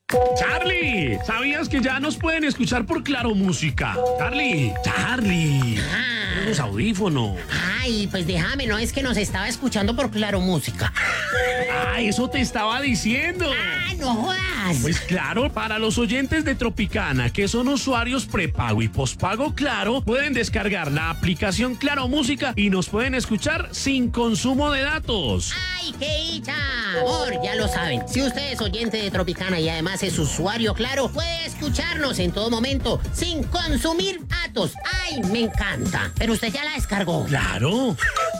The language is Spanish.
Charlie, ¿sabías que ya nos pueden escuchar por Claro Música? Charlie, los audífonos. Ay, pues déjame, no es que nos estaba escuchando por Claro Música. Eso te estaba diciendo. No jodas. Pues claro, para los oyentes de Tropicana, que son usuarios prepago y pospago Claro, pueden descargar la aplicación Claro Música y nos pueden escuchar sin consumo de datos. ¡Ay, qué dicha! Amor, ya lo saben, si usted es oyente de Tropicana y además es usuario Claro, puede escucharnos en todo momento sin consumir datos. ¡Ay, me encanta! Pero usted ya la descargó. Claro.